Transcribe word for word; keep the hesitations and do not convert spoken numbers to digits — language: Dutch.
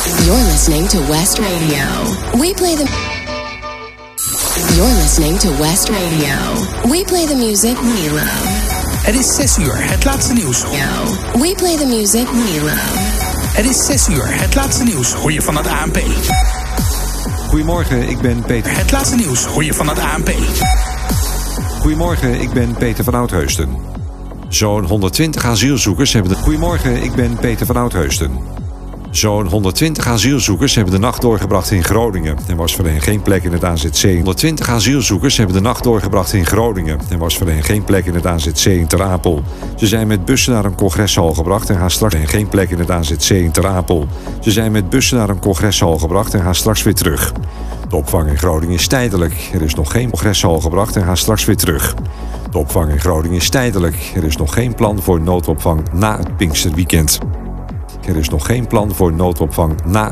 You're listening to West Radio. We play the... You're listening to West Radio. We play the music we love. Het is zes uur, het laatste nieuws. We play the music we love. Het is zes uur, het laatste nieuws hoor je van het A N P. Goedemorgen, ik ben Peter. Het laatste nieuws hoor je van het A N P. Goedemorgen, ik ben Peter van Oudheusden. Zo'n honderdtwintig asielzoekers hebben de... Goedemorgen, ik ben Peter van Oudheusden. Zo'n honderdtwintig asielzoekers hebben de nacht doorgebracht in Groningen. Er was voor hen geen plek in het A Z C. honderdtwintig asielzoekers hebben de nacht doorgebracht in Groningen. Er was voor hen geen plek in het A Z C in Ter Apel. Ze zijn met bussen naar een congreshal gebracht en gaan straks... En geen plek in het A Z C in Ter Apel. Ze zijn met bussen naar een congreshal gebracht en gaan straks weer terug. De opvang in Groningen is tijdelijk. Er is nog geen congreshal gebracht en gaan straks weer terug. De opvang in Groningen is tijdelijk. Er is nog geen plan voor noodopvang na het Pinksterweekend. Er is nog geen plan voor noodopvang na